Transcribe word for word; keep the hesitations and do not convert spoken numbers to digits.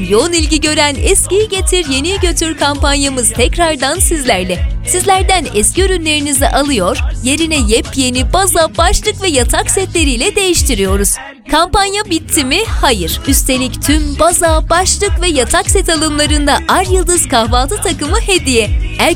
yoğun ilgi gören Eskiyi Getir Yeniyi Götür kampanyamız tekrardan sizlerle. Sizlerden eski ürünlerinizi alıyor, yerine yepyeni baza, başlık ve yatak setleriyle değiştiriyoruz. Kampanya bitti mi? Hayır. Üstelik tüm baza, başlık ve yatak set alımlarında Ar Yıldız kahvaltı takımı hediye.